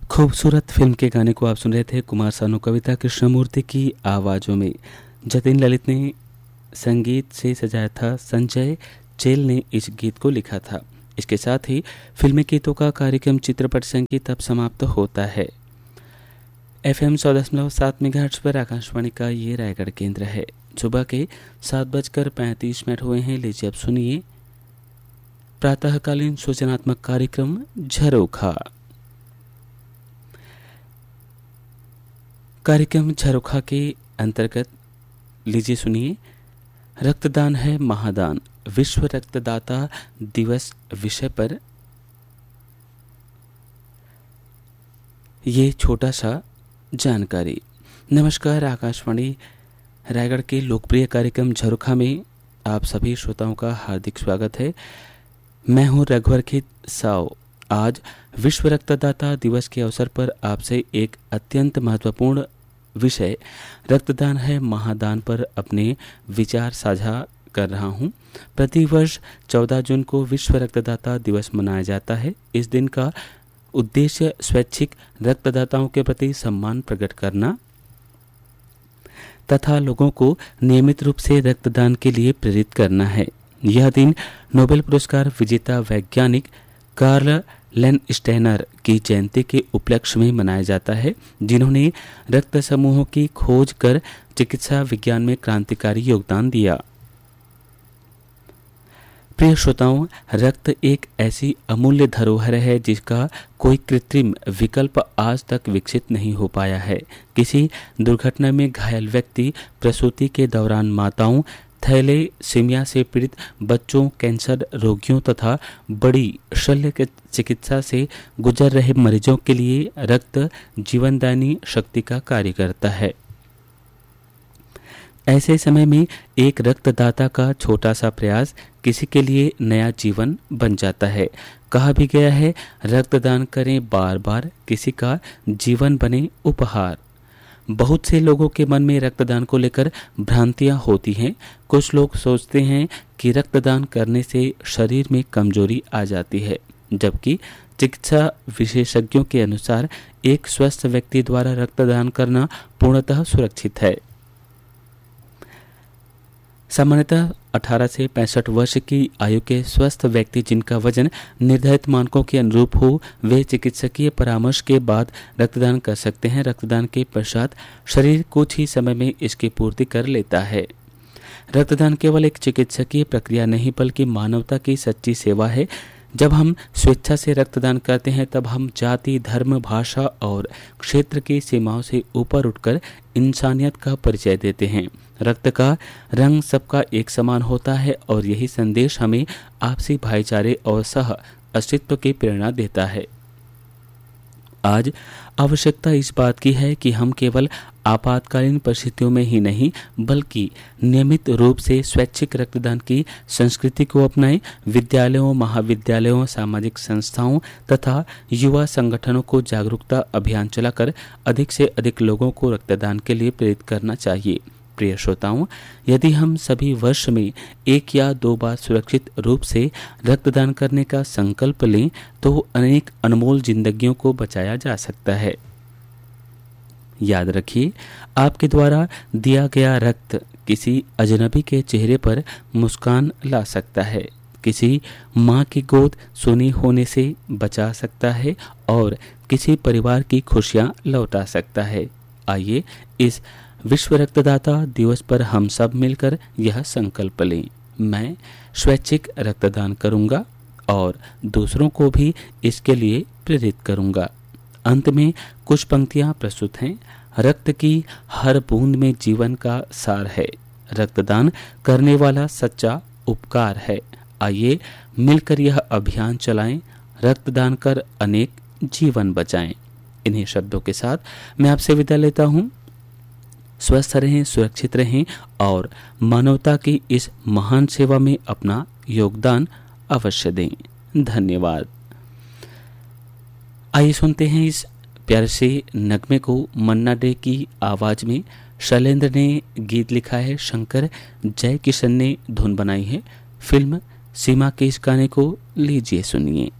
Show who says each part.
Speaker 1: खूबसूरत फिल्म के गाने को आप सुन रहे थे कुमार सानू कविता कृष्णमूर्ति की आवाज़ों में। जतिन ललित ने संगीत से सजाया था, संजय चेल ने इस गीत को लिखा था। इसके साथ ही फिल्मी गीतों का कार्यक्रम चित्रपट संगीत अब समाप्त होता है। FM 100.7 मेगाहर्ट्ज पर आकाशवाणी का ये रायगढ़ केंद्र है। सुबह के 7:35 हुए हैं। लीजिए अब सुनिए प्रातःकालीन सूचनात्मक कार्यक्रम झरोखा। कार्यक्रम झरोखा के अंतर्गत लीजिए सुनिए रक्तदान है महादान, विश्व रक्तदाता दिवस विषय पर ये छोटा सा जानकारी। नमस्कार, आकाशवाणी रायगढ़ के लोकप्रिय कार्यक्रम झरोखा में आप सभी श्रोताओं का हार्दिक स्वागत है। मैं हूं रघुवर साव। आज विश्व रक्तदाता दिवस के अवसर पर आपसे एक अत्यंत महत्वपूर्ण विषय रक्तदान है महादान पर अपने विचार साझा कर रहा हूं। प्रतिवर्ष 14 जून को विश्व रक्तदाता दिवस मनाया जाता है। इस दिन का उद्देश्य स्वैच्छिक रक्तदाताओं के प्रति सम्मान प्रकट करना तथा लोगों को नियमित रूप से रक्तदान के लिए प्रेरित करना है। यह दिन नोबेल पुरस्कार विजेता वैज्ञानिक कार्ल लेनस्टेनर की जयंती के उपलक्ष्य में मनाया जाता है, जिन्होंने रक्त समूहों की खोज कर चिकित्सा विज्ञान में क्रांतिकारी योगदान दिया। प्रिय श्रोताओं, रक्त एक ऐसी अमूल्य धरोहर है जिसका कोई कृत्रिम विकल्प आज तक विकसित नहीं हो पाया है। किसी दुर्घटना में घायल व्यक्ति, प्रसूति के दौरान माताओं, थैलेसीमिया से पीड़ित बच्चों, कैंसर रोगियों तथा बड़ी शल्य चिकित्सा से गुजर रहे मरीजों के लिए रक्त जीवनदायिनी शक्ति का कार्य करता है। ऐसे समय में एक रक्तदाता का छोटा सा प्रयास किसी के लिए नया जीवन बन जाता है। कहा भी गया है, रक्तदान करें बार बार, किसी का जीवन बने उपहार। बहुत से लोगों के मन में रक्तदान को लेकर भ्रांतियां होती हैं। कुछ लोग सोचते हैं कि रक्तदान करने से शरीर में कमजोरी आ जाती है, जबकि चिकित्सा विशेषज्ञों के अनुसार एक स्वस्थ व्यक्ति द्वारा रक्तदान करना पूर्णतः सुरक्षित है। सामान्यतः 18 से 65 वर्ष की आयु के स्वस्थ व्यक्ति जिनका वजन निर्धारित मानकों के अनुरूप हो, वे चिकित्सकीय परामर्श के बाद रक्तदान कर सकते हैं। रक्तदान के पश्चात शरीर कुछ ही समय में इसकी पूर्ति कर लेता है। रक्तदान केवल एक चिकित्सकीय प्रक्रिया नहीं बल्कि मानवता की सच्ची सेवा है। जब हम स्वेच्छा से रक्तदान करते हैं तब हम जाति, धर्म, भाषा और क्षेत्र की सीमाओं से ऊपर उठकर इंसानियत का परिचय देते हैं। रक्त का रंग सबका एक समान होता है और यही संदेश हमें आपसी भाईचारे और सह अस्तित्व की प्रेरणा देता है। आज आवश्यकता इस बात की है कि हम केवल आपातकालीन परिस्थितियों में ही नहीं बल्कि नियमित रूप से स्वैच्छिक रक्तदान की संस्कृति को अपनाएं। विद्यालयों, महाविद्यालयों, सामाजिक संस्थाओं तथा युवा संगठनों को जागरूकता अभियान चलाकर अधिक से अधिक लोगों को रक्तदान के लिए प्रेरित करना चाहिए। प्रिय श्रोताओं, यदि हम सभी वर्ष में 1 या 2 बार सुरक्षित रूप से रक्तदान करने का संकल्प लें तो अनेक अनमोल जिंदगियों को बचाया जा सकता है। याद रखिए, आपके द्वारा दिया गया रक्त किसी अजनबी के चेहरे पर मुस्कान ला सकता है, किसी माँ की गोद सूनी होने से बचा सकता है और किसी परिवार की खुशियाँ लौटा सकता है। आइए इस विश्व रक्तदाता दिवस पर हम सब मिलकर यह संकल्प लें, मैं स्वैच्छिक रक्तदान करूंगा और दूसरों को भी इसके लिए प्रेरित करूंगा। अंत में कुछ पंक्तियां प्रस्तुत हैं। रक्त की हर बूंद में जीवन का सार है, रक्तदान करने वाला सच्चा उपकार है। आइए मिलकर यह अभियान चलाएं, रक्तदान कर अनेक जीवन बचाएं। इन्हीं शब्दों के साथ मैं आपसे विदा लेता हूँ। स्वस्थ रहें, सुरक्षित रहें और मानवता की इस महान सेवा में अपना योगदान अवश्य दें। धन्यवाद। आइए सुनते हैं इस प्यारे से नगमे को मन्ना डे की आवाज में। शैलेंद्र ने गीत लिखा है, शंकर जय किशन ने धुन बनाई है। फिल्म सीमा के इस गाने को लीजिए सुनिए।